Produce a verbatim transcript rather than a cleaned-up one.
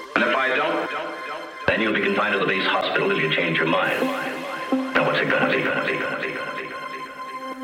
And if I don't, then you'll be confined to the base hospital till you change your mind. Now what's it gonna be, gonna be, gonna be?